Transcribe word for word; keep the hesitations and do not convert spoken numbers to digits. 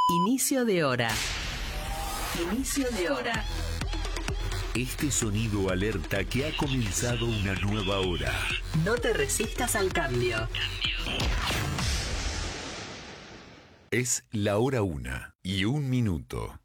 Inicio de hora. Inicio de hora. Este sonido alerta que ha comenzado una nueva hora. No te resistas al cambio. Es la hora una y un minuto.